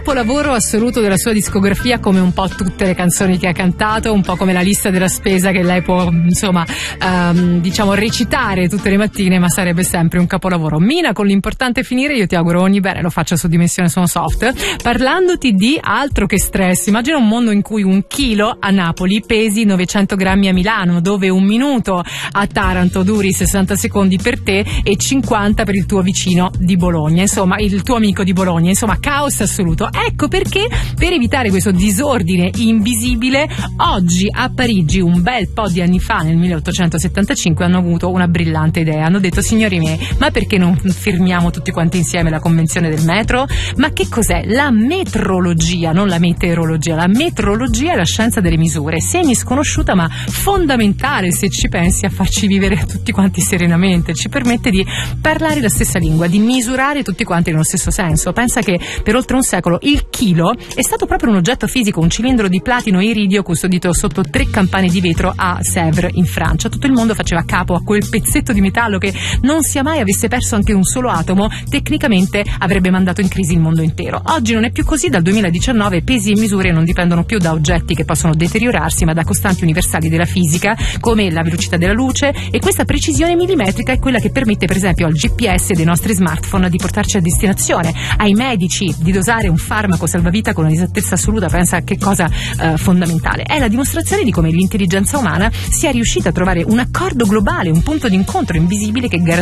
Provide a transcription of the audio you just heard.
capolavoro assoluto della sua discografia, come un po' tutte le canzoni che ha cantato, un po' come la lista della spesa che lei può, insomma, diciamo recitare tutte le mattine, ma sarebbe sempre un capolavoro. Mina, con l'importante finire, io ti auguro ogni bene, lo faccio su Dimensione Sono Soft, parlandoti di altro che stress. Immagina un mondo in cui 1 chilo a Napoli pesi 900 grammi a Milano, dove 1 minuto a Taranto duri 60 secondi per te e 50 per il tuo vicino di Bologna, insomma il tuo amico di Bologna, insomma caos assoluto. Ecco perché, per evitare questo disordine invisibile, oggi a Parigi, un bel po' di anni fa, nel 1875, hanno avuto una brillante idea. Hanno detto: signori miei, ma perché non firmiamo tutti quanti insieme la convenzione del metro? Ma che cos'è? La metrologia, non la meteorologia. La metrologia è la scienza delle misure, semi sconosciuta ma fondamentale, se ci pensi, a farci vivere tutti quanti serenamente. Ci permette di parlare la stessa lingua, di misurare tutti quanti nello stesso senso. Pensa che per oltre un secolo il chilo è stato proprio un oggetto fisico, un cilindro di platino e iridio custodito sotto 3 campane di vetro a Sèvres, in Francia. Tutto il mondo faceva capo a quel pezzetto di metallo che, non sia mai avesse perso anche un solo atomo, tecnicamente avrebbe mandato in crisi il mondo intero. Oggi non è più così. Dal 2019 pesi e misure non dipendono più da oggetti che possono deteriorarsi, ma da costanti universali della fisica, come la velocità della luce, e questa precisione millimetrica è quella che permette, per esempio, al GPS dei nostri smartphone di portarci a destinazione, ai medici di dosare un farmaco salvavita con un'esattezza assoluta. Pensa a che cosa fondamentale. È la dimostrazione di come l'intelligenza umana sia riuscita a trovare un accordo globale, un punto d'incontro invisibile che garantisce